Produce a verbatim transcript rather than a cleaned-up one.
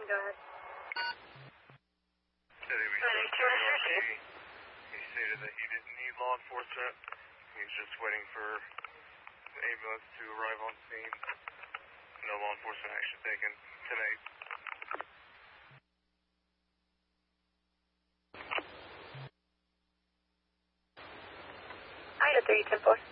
go ahead. City, we spoke to New York City. He stated that he didn't need law enforcement. He's just waiting for the ambulance to arrive on scene. No law enforcement action taken tonight. Ida three ten four.